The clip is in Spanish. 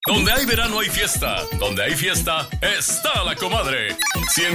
Donde hay verano hay fiesta. Donde hay fiesta está la comadre.